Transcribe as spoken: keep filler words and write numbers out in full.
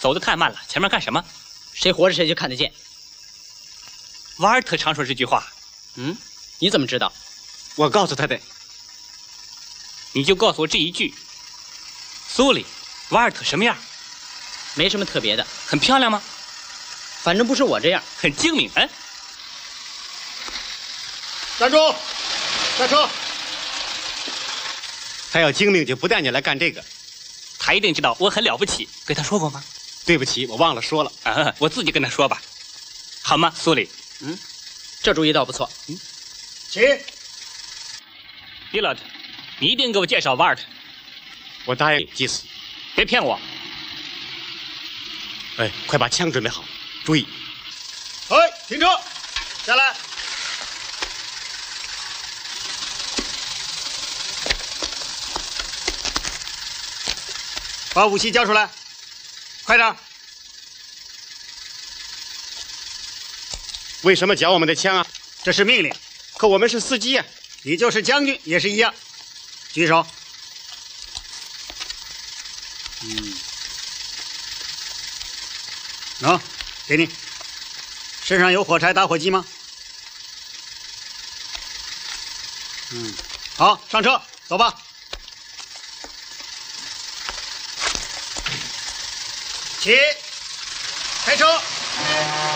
走得太慢了，前面干什么？ 谁活着谁就看得见。 瓦尔特常说这句话。 嗯，你怎么知道？ 我告诉他的。 你就告诉我这一句。苏里，瓦尔特什么样？ 没什么特别的。 很漂亮吗？ 反正不是我这样。 很精明，嗯。 站住！下车！ 他要精明，就不带你来干这个。 他一定知道我很了不起，跟他说过吗？ 对不起，我忘了说了。 啊，我自己跟他说吧，好吗，苏里？ 嗯，这主意倒不错。 嗯，起。 迪勒特，你一定给我介绍瓦尔特。 我答应你，祭司。 别骗我。 哎，快把枪准备好，注意。 哎，停车，下来。把武器交出来，快点！ 为什么缴我们的枪啊？ 这是命令。 可我们是司机啊。 你就是将军也是一样。举手。嗯。喏，给你。身上有火柴、打火机吗？嗯。好，上车，走吧。起，开车。